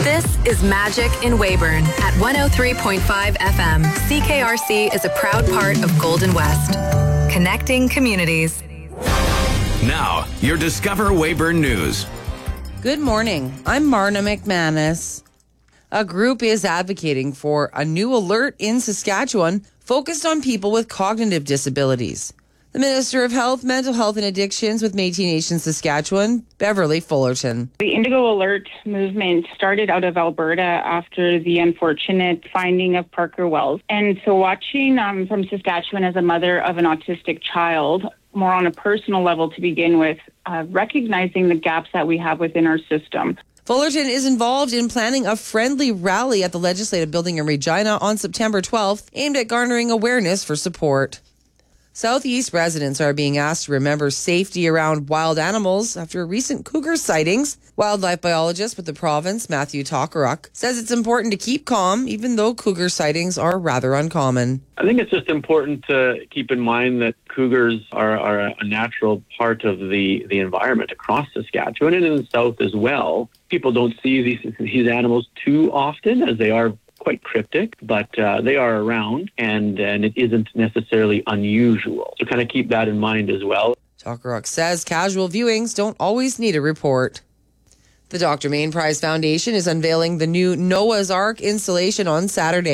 This is Magic in Weyburn at 103.5 FM. CKRC is a proud part of Golden West. Connecting communities. Now, your Discover Weyburn News. Good morning. I'm Marna McManus. A group is advocating for a new alert in Saskatchewan focused on people with cognitive disabilities. The Minister of Health, Mental Health and Addictions with Métis Nation Saskatchewan, Beverly Fullerton. The Indigo Alert movement started out of Alberta after the unfortunate finding of Parker Wells. And so watching from Saskatchewan as a mother of an autistic child, more on a personal level to begin with, recognizing the gaps that we have within our system. Fullerton is involved in planning a friendly rally at the Legislative Building in Regina on September 12th, aimed at garnering awareness for support. Southeast residents are being asked to remember safety around wild animals after recent cougar sightings. Wildlife biologist with the province, Matthew Tokaruk, says it's important to keep calm, even though cougar sightings are rather uncommon. I think it's just important to keep in mind that cougars are a natural part of the environment across Saskatchewan and in the south as well. People don't see these animals too often, as they are quite cryptic, but they are around, and it isn't necessarily unusual. So kind of keep that in mind as well. Tokaruk says casual viewings don't always need a report. The Dr. Main Prize Foundation is unveiling the new Noah's Ark installation on Saturday.